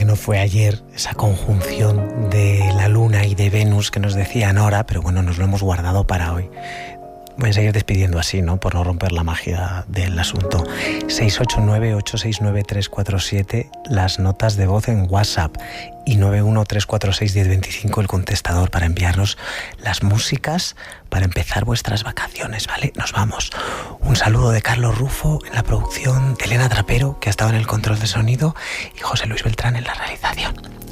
no fue ayer, esa conjunción de la Luna y de Venus que nos decía Nora, pero bueno, nos lo hemos guardado para hoy. Voy a seguir despidiendo así, ¿no? Por no romper la magia del asunto. 689-869-347, las notas de voz en WhatsApp, y 913461025 el contestador para enviarnos las músicas para empezar vuestras vacaciones, ¿vale? Nos vamos. Un saludo de Carlos Rufo en la producción, Elena Trapero, que ha estado en el control de sonido, y José Luis Beltrán en la realización.